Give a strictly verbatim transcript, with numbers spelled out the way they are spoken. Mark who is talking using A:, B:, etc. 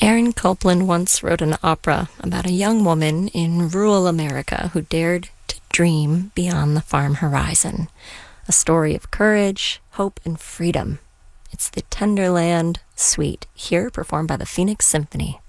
A: Aaron Copland once wrote an opera about a young woman in rural America who dared to dream beyond the farm horizon. A story of courage, hope, and freedom. It's the Tenderland Suite, here performed by the Phoenix Symphony.